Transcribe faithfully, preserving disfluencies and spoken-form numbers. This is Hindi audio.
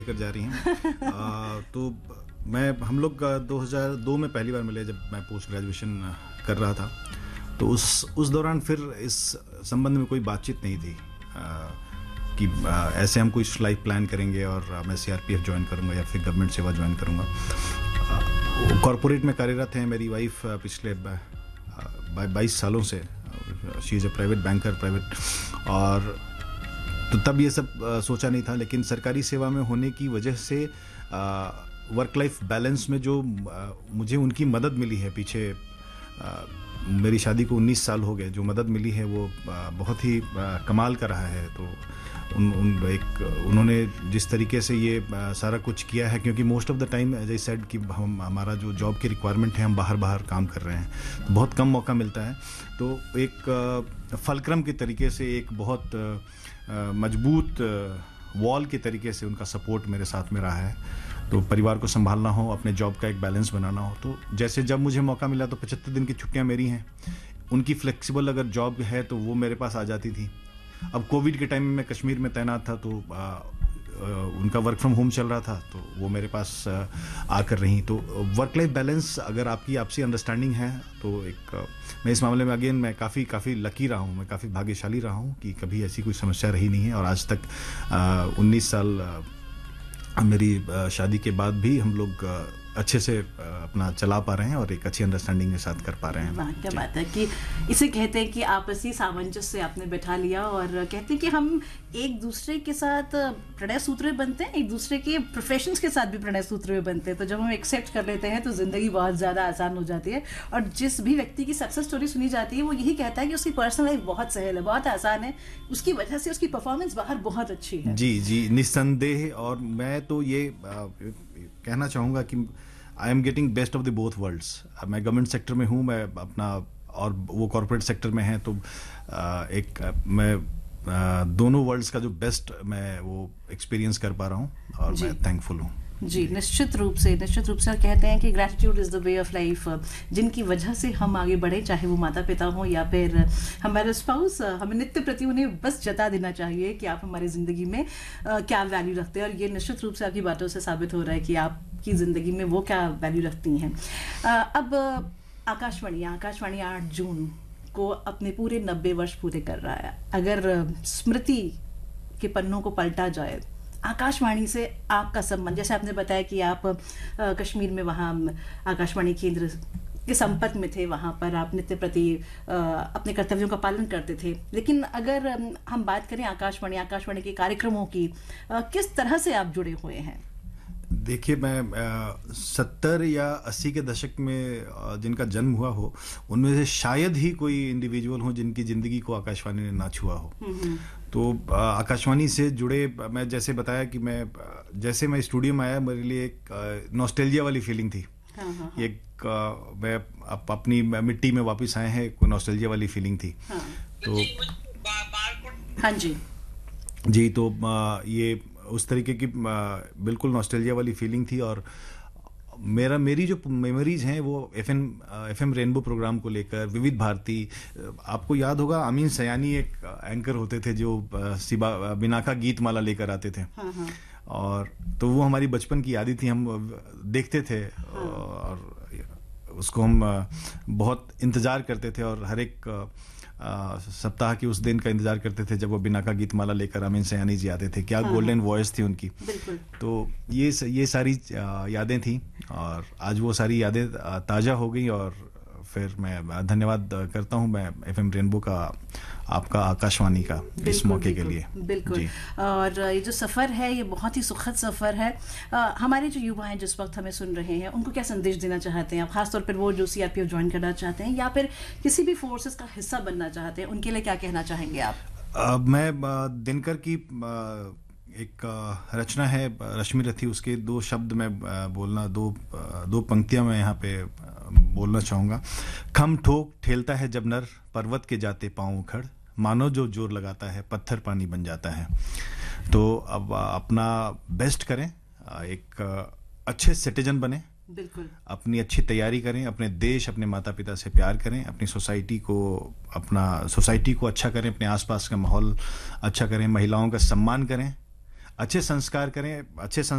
लेकर जा रही हैं। आ, तो मैं हम लोग दो हज़ार दो में पहली बार मिले जब मैं पोस्ट ग्रेजुएशन कर रहा था। तो उस उस दौरान फिर इस संबंध में कोई बातचीत नहीं थी आ, कि आ, ऐसे हम कोई लाइफ प्लान करेंगे और मैं सीआरपीएफ ज्वाइन करूंगा या फिर गवर्नमेंट सेवा ज्वाइन करूंगा। कॉरपोरेट में कार्यरत हैं मेरी वाइफ पिछले बाईस सालों से। She is a private banker private और तो तब ये सब आ, सोचा नहीं था, लेकिन सरकारी सेवा में होने की वजह से वर्क लाइफ बैलेंस में जो आ, मुझे उनकी मदद मिली है पीछे, आ, मेरी शादी को उन्नीस साल हो गए, जो मदद मिली है वो आ, बहुत ही आ, कमाल का रहा है। तो उन, उन एक उन्होंने जिस तरीके से ये आ, सारा कुछ किया है, क्योंकि most of the time as I said कि हम हमारा जो जॉब की रिक्वायरमेंट है हम बाहर बाहर काम कर रहे हैं, तो बहुत कम मौका मिलता है। तो एक आ, फलक्रम के तरीके से एक बहुत आ, मजबूत वॉल के तरीके से उनका सपोर्ट मेरे साथ में रहा है। तो परिवार को संभालना हो, अपने जॉब का एक बैलेंस बनाना हो, तो जैसे जब मुझे मौका मिला तो पचहत्तर दिन की छुट्टियां मेरी हैं, उनकी फ्लेक्सिबल अगर जॉब है तो वो मेरे पास आ जाती थी। अब कोविड के टाइम में मैं कश्मीर में तैनात था, तो आ, आ, उनका वर्क फ्रॉम होम चल रहा था, तो वो मेरे पास आ, आकर रहीं। तो वर्क लाइफ बैलेंस अगर आपकी आपसी अंडरस्टैंडिंग है तो एक आ, मैं इस मामले में अगेन मैं काफ़ी काफ़ी लकी रहा हूँ, मैं काफ़ी भाग्यशाली रहा हूँ कि कभी ऐसी कोई समस्या रही नहीं है। और आज तक उन्नीस साल आ, मेरी आ, शादी के बाद भी हम लोग आ, अच्छे से अपना चला पा रहे हैं और एक अच्छी अंडरस्टैंडिंग के साथ कर पा रहे हैं। वाह, क्या बात है कि इसे कहते हैं कि आपसी सामंजस्य आपने बैठा लिया और कहते हैं कि हम एक दूसरे के साथ प्रणय सूत्र बनते हैं, एक दूसरे के प्रोफेशंस के साथ भी प्रणय सूत्र बनते हैं। तो जब हम एक्सेप्ट कर लेते हैं तो ज़िंदगी बहुत ज़्यादा आसान हो जाती है। और जिस भी व्यक्ति की सक्सेस स्टोरी सुनी जाती है वो यही कहता है कि उसकी पर्सनल लाइफ बहुत सहल है, बहुत आसान है, उसकी वजह से उसकी परफॉर्मेंस बाहर बहुत अच्छी है। जी जी, निस्संदेह। और मैं तो ये आ, कहना चाहूँगा कि I am getting best of the both worlds. मैं गवर्नमेंट सेक्टर में हूँ, मैं अपना और वो कॉर्पोरेट सेक्टर में है, तो आ, एक मैं आ, दोनों वर्ल्ड्स का जो बेस्ट मैं वो एक्सपीरियंस कर पा रहा हूँ और मैं थैंकफुल हूँ। जी, निश्चित रूप से निश्चित रूप से कहते हैं कि gratitude is the way of life. जिनकी वजह से हम आगे बढ़े, चाहे वो माता पिता हों या फिर हमारे स्पाउस, हमें नित्य प्रति उन्हें बस जता देना चाहिए कि आप हमारी ज़िंदगी में आ, क्या वैल्यू रखते हैं। और ये निश्चित रूप से आपकी बातों से साबित हो रहा है कि आपकी ज़िंदगी में वो क्या वैल्यू रखती हैं। अब आकाशवाणी आकाशवाणी आठ जून को अपने पूरे नब्बे वर्ष पूरे कर रहा है। अगर स्मृति के पन्नों को पलटा जाए, आकाशवाणी से आपका संबंध, जैसे आपने बताया कि आप आ, कश्मीर में वहाँ आकाशवाणी केंद्र के संपर्क में थे, वहाँ पर आप नित्य प्रति आ, अपने कर्तव्यों का पालन करते थे, लेकिन अगर हम बात करें आकाशवाणी आकाशवाणी के कार्यक्रमों की, आ, किस तरह से आप जुड़े हुए हैं? देखिए, मैं सत्तर या अस्सी के दशक में आ, जिनका जन्म हुआ हो, उनमें से शायद ही कोई इंडिविजुअल हो जिनकी ज़िंदगी को आकाशवाणी ने ना छुआ हो। तो आकाशवाणी से जुड़े, मैं जैसे बताया कि मैं जैसे मैं स्टूडियो में आया, मेरे लिए एक नॉस्टैल्जिया वाली फीलिंग थी। हाँ, हाँ, एक मैं अप, अपनी मिट्टी में वापस आए हैं, कोई नॉस्टैल्जिया वाली फीलिंग थी। हाँ, तो हाँ जी जी तो ये उस तरीके की बिल्कुल नॉस्टैल्जिया वाली फीलिंग थी। और मेरा मेरी जो मेमोरीज हैं वो एफएम एफएम रेनबो प्रोग्राम को लेकर, विविध भारती, आपको याद होगा अमीन सयानी एक एंकर होते थे जो सिबा बिनाका गीत माला लेकर आते थे। हाँ हाँ। और तो वो हमारी बचपन की यादें थी, हम देखते थे। हाँ। और उसको हम बहुत इंतज़ार करते थे और हर एक आ, सप्ताह के उस दिन का इंतजार करते थे जब वो बिना का गीत माला लेकर अमीन सयानी जी आते थे। क्या हाँ, गोल्डन वॉइस थी उनकी। बिल्कुल। तो ये ये सारी यादें थी और आज वो सारी यादें ताज़ा हो गई। और फिर मैं धन्यवाद करता हूँ मैं एफएम रेनबो का, आपका, आकाशवाणी का इस मौके के लिए। बिल्कुल। और ये जो सफ़र है ये बहुत ही सुखद सफ़र है। आ, हमारे जो युवा हैं जिस वक्त हमें सुन रहे हैं, उनको क्या संदेश देना चाहते हैं आप, खासतौर पर वो जो सीआरपीएफ ज्वाइन करना चाहते हैं या फिर किसी भी फोर्सेस का हिस्सा बनना चाहते हैं, उनके लिए क्या कहना चाहेंगे आप? आ, मैं दिनकर की आ, एक रचना है रश्मि रथी, उसके दो शब्द मैं बोलना, दो दो पंक्तियां मैं यहाँ पे बोलना चाहूँगा। खम ठोक ठेलता है जब नर, पर्वत के जाते पाँव उखड़, मानो जो जोर लगाता है पत्थर पानी बन जाता है। तो अब अपना बेस्ट करें, एक अच्छे सिटीजन बने, बिल्कुल अपनी अच्छी तैयारी करें, अपने देश अपने माता पिता से प्यार करें, अपनी सोसाइटी को अपना सोसाइटी को अच्छा करें, अपने आसपास का माहौल अच्छा करें, महिलाओं का सम्मान करें, अच्छे संस्कार करें, अच्छे